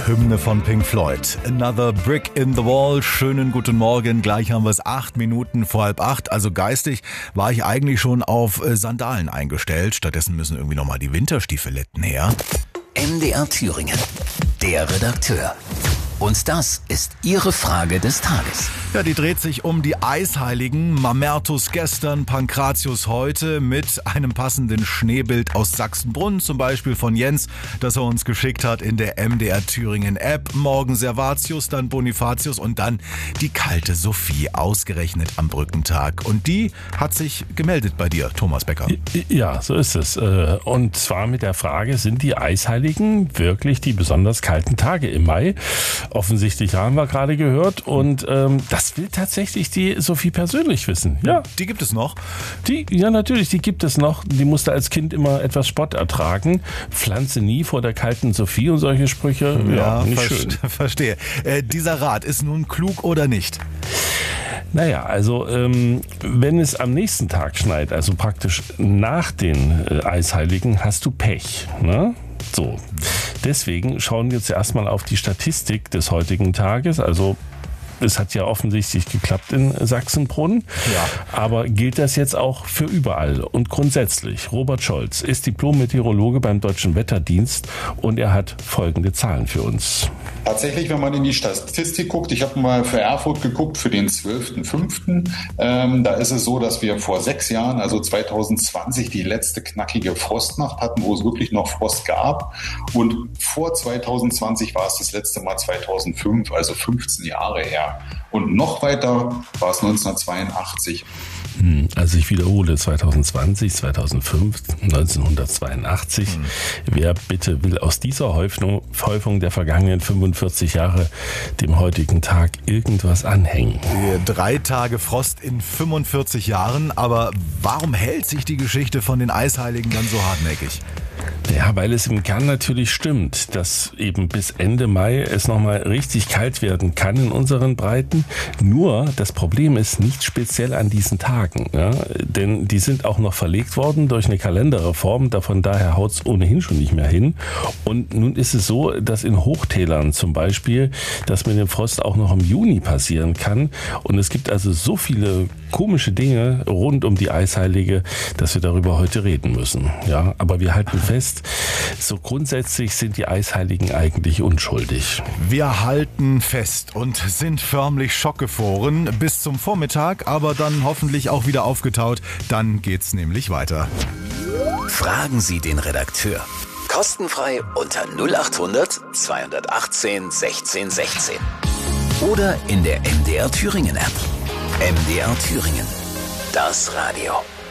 Hymne von Pink Floyd. Another Brick in the Wall. Schönen guten Morgen. Gleich haben wir es 8 Minuten vor 7:30. Also geistig war ich eigentlich schon auf Sandalen eingestellt. Stattdessen müssen irgendwie nochmal die Winterstiefeletten her. MDR Thüringen. Der Redakteur. Und das ist Ihre Frage des Tages. Ja, die dreht sich um die Eisheiligen. Mamertus gestern, Pankratius heute mit einem passenden Schneebild aus Sachsenbrunn, zum Beispiel von Jens, das er uns geschickt hat in der MDR Thüringen App. Morgen Servatius, dann Bonifatius und dann die kalte Sophie, ausgerechnet am Brückentag. Und die hat sich gemeldet bei dir, Thomas Becker. Ja, so ist es. Und zwar mit der Frage, sind die Eisheiligen wirklich die besonders kalten Tage im Mai? Offensichtlich haben wir gerade gehört und das will tatsächlich die Sophie persönlich wissen. Ja, Die gibt es noch? ja natürlich, die gibt es noch. Die musste als Kind immer etwas Spott ertragen. Pflanze nie vor der kalten Sophie und solche Sprüche. Ja, nicht schön. Verstehe. Dieser Rat ist nun klug oder nicht? Naja, also wenn es am nächsten Tag schneit, also praktisch nach den Eisheiligen, hast du Pech, ne? So, deswegen schauen wir jetzt erstmal auf die Statistik des heutigen Tages. Also es hat ja offensichtlich geklappt in Sachsenbrunn, ja. Aber gilt das jetzt auch für überall und grundsätzlich? Robert Scholz ist Diplom-Meteorologe beim Deutschen Wetterdienst und er hat folgende Zahlen für uns. Tatsächlich, wenn man in die Statistik guckt, ich habe mal für Erfurt geguckt, für den 12.05., da ist es so, dass wir vor 6 Jahren, also 2020, die letzte knackige Frostnacht hatten, wo es wirklich noch Frost gab. Und vor 2020 war es das letzte Mal 2005, also 15 Jahre her. Und noch weiter war es 1982. Also ich wiederhole, 2020, 2005, 1982. Wer bitte will aus dieser Häufung der vergangenen 45 Jahre dem heutigen Tag irgendwas anhängen? 3 Tage Frost in 45 Jahren, aber warum hält sich die Geschichte von den Eisheiligen dann so hartnäckig? Ja, weil es im Kern natürlich stimmt, dass eben bis Ende Mai es nochmal richtig kalt werden kann in unseren Breiten. Nur das Problem ist nicht speziell an diesen Tagen, ja? Denn die sind auch noch verlegt worden durch eine Kalenderreform. Von daher haut es ohnehin schon nicht mehr hin. Und nun ist es so, dass in Hochtälern zum Beispiel das mit dem Frost auch noch im Juni passieren kann. Und es gibt also so viele komische Dinge rund um die Eisheilige, dass wir darüber heute reden müssen. Ja, aber wir halten fest, so grundsätzlich sind die Eisheiligen eigentlich unschuldig. Wir halten fest und sind förmlich schockgefroren bis zum Vormittag, aber dann hoffentlich auch wieder aufgetaut. Dann geht's nämlich weiter. Fragen Sie den Redakteur. Kostenfrei unter 0800 218 16 16. Oder in der MDR Thüringen App. MDR Thüringen. Das Radio.